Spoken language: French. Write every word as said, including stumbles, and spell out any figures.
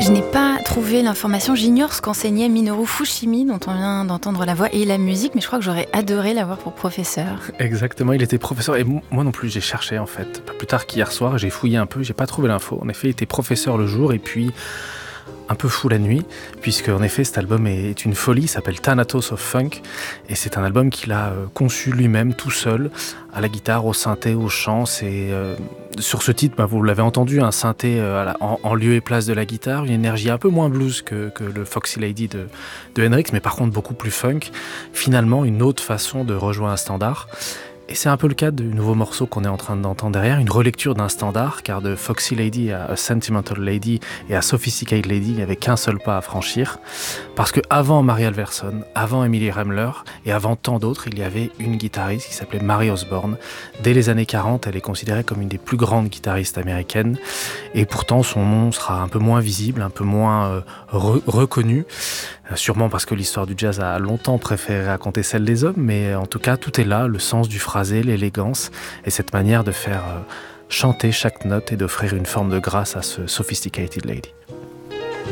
Je n'ai pas trouvé l'information, j'ignore ce qu'enseignait Minoru Fushimi, dont on vient d'entendre la voix et la musique, mais je crois que j'aurais adoré l'avoir pour professeur. Exactement, il était professeur, et moi non plus, j'ai cherché en fait. Pas plus tard qu'hier soir, j'ai fouillé un peu, j'ai pas trouvé l'info. En effet, il était professeur le jour, et puis un peu fou la nuit, puisque en effet cet album est une folie, il s'appelle Thanatos of Funk, et c'est un album qu'il a conçu lui-même tout seul, à la guitare, au synthé, au chant. C'est, euh, sur ce titre, bah, vous l'avez entendu, un synthé euh, en, en lieu et place de la guitare, une énergie un peu moins blues que, que le Foxy Lady de, de Hendrix, mais par contre beaucoup plus funk, finalement une autre façon de rejouer un standard. Et c'est un peu le cas du nouveau morceau qu'on est en train d'entendre derrière, une relecture d'un standard, car de Foxy Lady à A Sentimental Lady et à Sophisticated Lady, il n'y avait qu'un seul pas à franchir. Parce que avant Mary Alverson, avant Emily Remler et avant tant d'autres, il y avait une guitariste qui s'appelait Mary Osborne. Dès les années quarante, elle est considérée comme une des plus grandes guitaristes américaines. Et pourtant, son nom sera un peu moins visible, un peu moins euh, re- reconnu. Euh, sûrement parce que l'histoire du jazz a longtemps préféré raconter celle des hommes, mais en tout cas, tout est là, le sens du phrasé, l'élégance et cette manière de faire euh, chanter chaque note et d'offrir une forme de grâce à ce Sophisticated Lady.